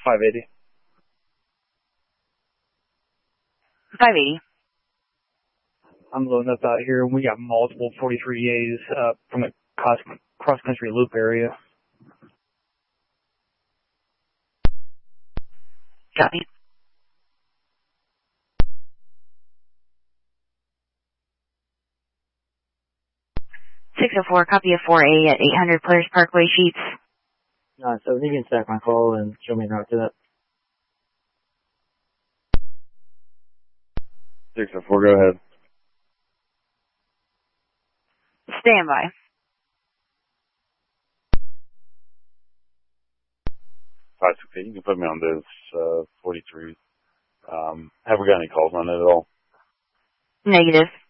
580. 580. I'm loading up out here, and we got multiple 43As from the cross-country loop area. Copy. 604, copy of 4A at 800 Players Parkway, Sheets. So you can stack my call and show me a route to that. 604, go ahead. Stand by. You can put me on this 43. Have we got any calls on it at all? Negative.